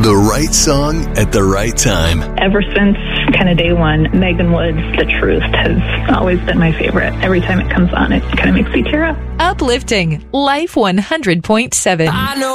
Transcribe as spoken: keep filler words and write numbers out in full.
The right song at the right time. Ever since kind of day one, Megan Wood's The Truth has always been my favorite. Every time it comes on, it kind of makes me tear up. Uplifting Life one hundred point seven. I know